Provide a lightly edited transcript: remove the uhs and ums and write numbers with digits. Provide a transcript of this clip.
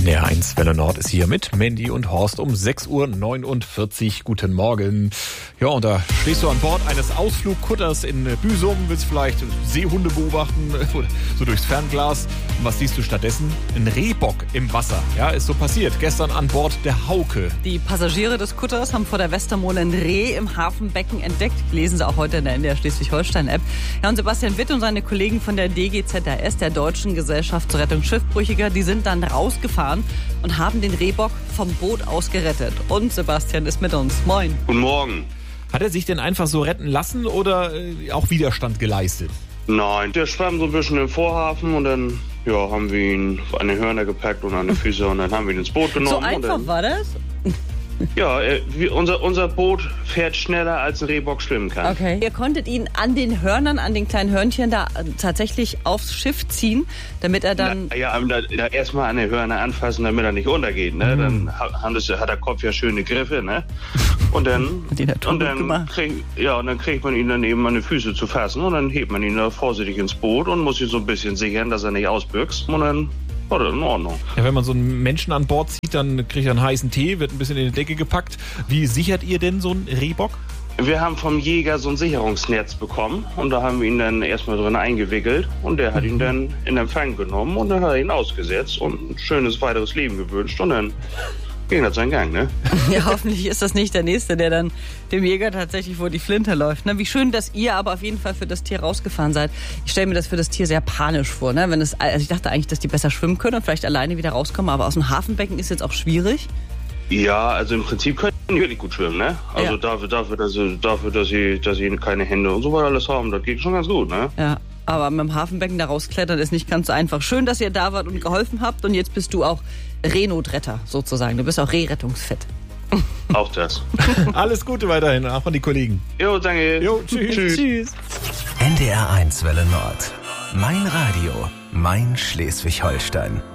NDR1 Welle Nord ist hier mit Mandy und Horst um 6:49 Uhr. Guten Morgen. Ja, und da stehst du an Bord eines Ausflugkutters in Büsum, willst vielleicht Seehunde beobachten oder so durchs Fernglas. Und was siehst du stattdessen? Ein Rehbock im Wasser. Ja, ist so passiert. Gestern an Bord der Hauke. Die Passagiere des Kutters haben vor der Westermole ein Reh im Hafenbecken entdeckt. Lesen sie auch heute in der NDR Schleswig-Holstein-App. Ja, und Sebastian Witt und seine Kollegen von der DGZRS, der Deutschen Gesellschaft zur Rettung Schiffbrüchiger, die sind dann rausgefahren und haben den Rehbock vom Boot aus gerettet. Und Sebastian ist mit uns. Moin. Guten Morgen. Hat er sich denn einfach so retten lassen oder auch Widerstand geleistet? Nein, der schwamm so ein bisschen im Vorhafen und dann haben wir ihn an den Hörner gepackt und an die Füße und dann haben wir ihn ins Boot genommen. So einfach war das? Ja, unser Boot fährt schneller, als ein Rehbock schwimmen kann. Okay. Ihr konntet ihn an den Hörnern, an den kleinen Hörnchen da tatsächlich aufs Schiff ziehen, damit er dann... Da erstmal an den Hörner anfassen, damit er nicht untergeht. Ne? Dann hat der Kopf ja schöne Griffe. Ne? Und dann, kriegt man ihn dann eben an die Füße zu fassen und dann hebt man ihn da vorsichtig ins Boot und muss ihn so ein bisschen sichern, dass er nicht ausbüchst. Und dann war das in Ordnung. Ja, wenn man so einen Menschen an Bord zieht, dann kriegt er einen heißen Tee, wird ein bisschen in die Decke gepackt. Wie sichert ihr denn so einen Rehbock? Wir haben vom Jäger so ein Sicherungsnetz bekommen und da haben wir ihn dann erstmal drin eingewickelt und der hat ihn dann in Empfang genommen und dann hat er ihn ausgesetzt und ein schönes weiteres Leben gewünscht und dann ging das seinen Gang, ne? Ja, hoffentlich ist das nicht der Nächste, der dann dem Jäger tatsächlich vor die Flinte läuft. Ne? Wie schön, dass ihr aber auf jeden Fall für das Tier rausgefahren seid. Ich stelle mir das für das Tier sehr panisch vor. Ne? Also ich dachte eigentlich, dass die besser schwimmen können und vielleicht alleine wieder rauskommen, aber aus dem Hafenbecken ist jetzt auch schwierig. Ja, also im Prinzip können die wirklich gut schwimmen, ne? Also ja. dafür, dass sie keine Hände und so weiter alles haben, das geht schon ganz gut, ne? Ja. Aber mit dem Hafenbecken da rausklettern ist nicht ganz so einfach. Schön, dass ihr da wart und geholfen habt. Und jetzt bist du auch Reenotretter sozusagen. Du bist auch Rehrettungsfett. Auch das. Alles Gute weiterhin, auch an die Kollegen. Jo, danke. Jo, tschüss. NDR1 Welle Nord. Mein Radio, mein Schleswig-Holstein.